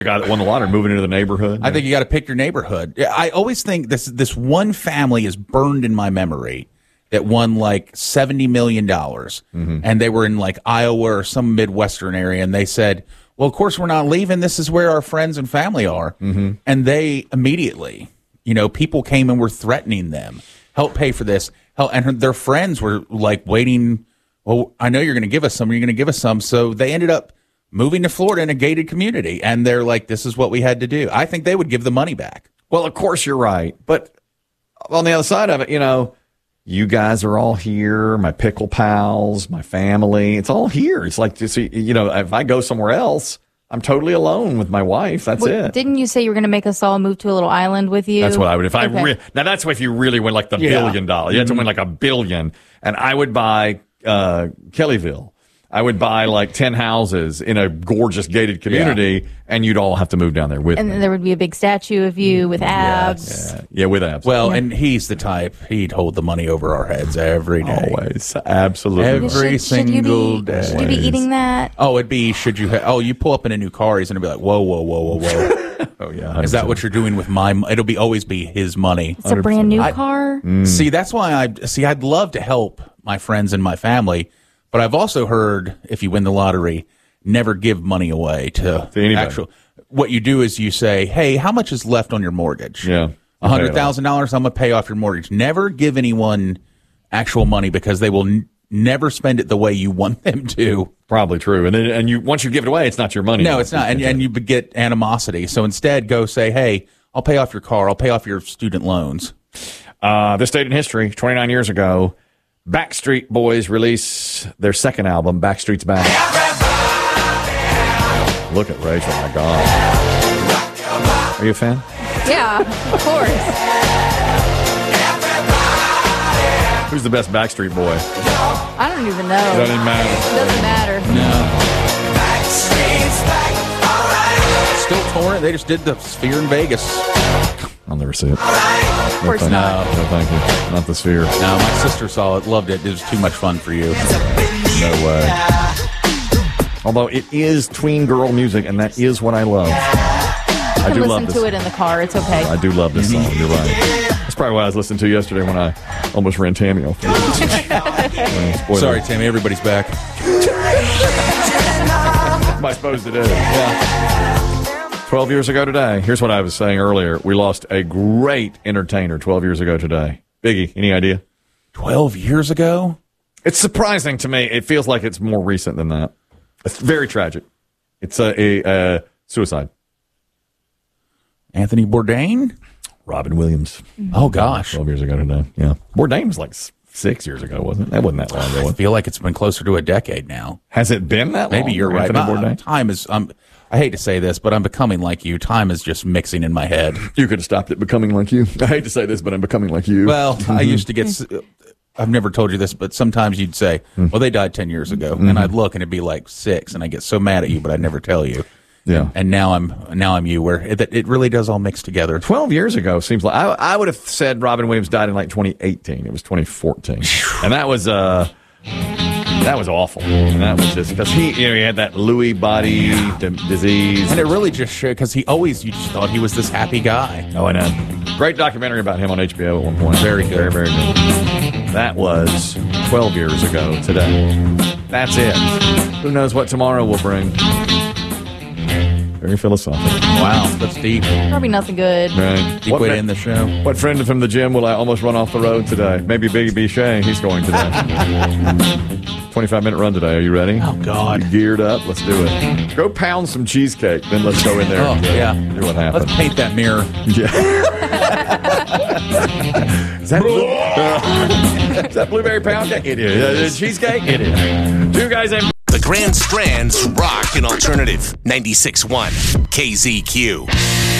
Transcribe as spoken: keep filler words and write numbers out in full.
guy that won the lottery moving into the neighborhood. I think you got to pick your neighborhood. I always think this this one family is burned in my memory that won like seventy million dollars. Mm-hmm. And they were in like Iowa or some Midwestern area. And they said, well, of course, we're not leaving. This is where our friends and family are. Mm-hmm. And they immediately, you know, people came and were threatening them. Help pay for this. Help. And her, their friends were like waiting. Well, I know you're going to give us some. You're going to give us some. So they ended up moving to Florida in a gated community, and they're like, this is what we had to do. I think they would give the money back. Well, of course you're right. But on the other side of it, you know, you guys are all here, my pickle pals, my family. It's all here. It's like, you know, if I go somewhere else, I'm totally alone with my wife. That's well, it. Didn't you say you were going to make us all move to a little island with you? That's what I would. If I okay. re- Now, that's if you really win like the yeah. billion dollars. You have to win like a billion. And I would buy uh, Kellyville. I would buy like ten houses in a gorgeous gated community, yeah. and you'd all have to move down there with and me. And there would be a big statue of you with abs. Yes. Yeah. yeah, with abs. Well, yeah. and he's the type, he'd hold the money over our heads every day. Always. Absolutely. Every should, single should you be, day. Should you be eating that? Oh, it'd be, should you, ha- oh, you pull up in a new car, he's going to be like, whoa, whoa, whoa, whoa, whoa. Oh, yeah. one hundred percent. Is that what you're doing with my, mo- it'll be always be his money. It's a brand new I, car? Mm. See, that's why I, see, I'd love to help my friends and my family. But I've also heard, if you win the lottery, never give money away to, to anybody. Actual. What you do is you say, hey, how much is left on your mortgage? Yeah. one hundred thousand dollars, I'm going to pay off your mortgage. Never give anyone actual money because they will n- never spend it the way you want them to. Probably true. And then, and you once you give it away, it's not your money. No, it's not. And, and you get animosity. So instead, go say, hey, I'll pay off your car. I'll pay off your student loans. Uh, this date in history, twenty-nine years ago, Backstreet Boys release their second album, Backstreet's Back. Look at Rachel, my God. Are you a fan? Yeah, of course. Who's the best Backstreet Boy? I don't even know. It doesn't even matter. It doesn't matter. No. Still touring. They just did the Sphere in Vegas. I'll never see it. Of course no, not. No, thank you. Not the Sphere. No, my sister saw it, loved it. It was too much fun for you. No way. Although it is tween girl music, and that is what I love. You I can do listen love this. to it in the car. It's okay. I do love this song. You're right. That's probably what I was listening to yesterday when I almost ran Tammy off. uh, Sorry, Tammy. Everybody's back. What am I supposed to do? Yeah. twelve years ago today. Here's what I was saying earlier. We lost a great entertainer twelve years ago today. Biggie, any idea? twelve years ago? It's surprising to me. It feels like it's more recent than that. It's very tragic. It's a, a, a suicide. Anthony Bourdain? Robin Williams. Oh, gosh. twelve years ago today. Yeah. Bourdain was like six years ago, wasn't it? That wasn't that long ago. I feel like it's been closer to a decade now. Has it been that long? Maybe you're right. Anthony My, Bourdain? time is... Um, I hate to say this, but I'm becoming like you. Time is just mixing in my head. You could have stopped it becoming like you. I hate to say this, but I'm becoming like you. Well, I used to get... I've never told you this, but sometimes you'd say, well, they died ten years ago. Mm-hmm. And I'd look and it'd be like six, and I get so mad at you, but I'd never tell you. Yeah. And now I'm now I'm you, where it, it really does all mix together. twelve years ago seems like... I, I would have said Robin Williams died in like twenty eighteen. It was twenty fourteen. And that was... uh That was awful. And that was just because he, you know, he had that Lewy body d- disease, And it really just showed, because he always, you just thought he was this happy guy. Oh, I know. Great documentary about him on H B O at one point. Very good. Very, very good. That was twelve years ago today. That's it. Who knows what tomorrow will bring? Very philosophical. Wow, that's deep. Probably nothing good. Right. Deep What, way to ma- end the show. what friend from the gym will I almost run off the road today? Maybe Biggie B. Shea. He's going today. twenty-five minute run today. Are you ready? Oh, God. You geared up? Let's do it. Go pound some cheesecake. Then let's go in there Oh, and yeah. do what happens. Let's paint that mirror. Yeah. Is that blue? Uh, is that blueberry pound cake? It is. Uh, cheesecake? It is. Two guys and... The Grand Strand's Rock and Alternative ninety-six point one K Z Q.